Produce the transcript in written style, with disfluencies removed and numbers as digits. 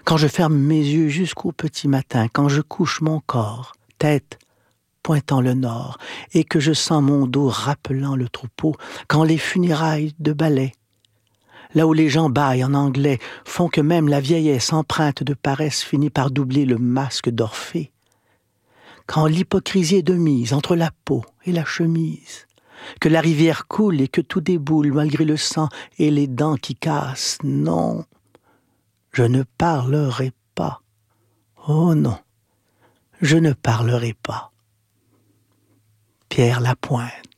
quand je ferme mes yeux jusqu'au petit matin, quand je couche mon corps, tête pointant le nord, et que je sens mon dos rappelant le troupeau, quand les funérailles de ballet, là où les gens bâillent en anglais, font que même la vieillesse empreinte de paresse finit par doubler le masque d'Orphée, quand l'hypocrisie est de mise entre la peau et la chemise, que la rivière coule et que tout déboule malgré le sang et les dents qui cassent, non, je ne parlerai pas. Oh non, je ne parlerai pas. Pierre Lapointe.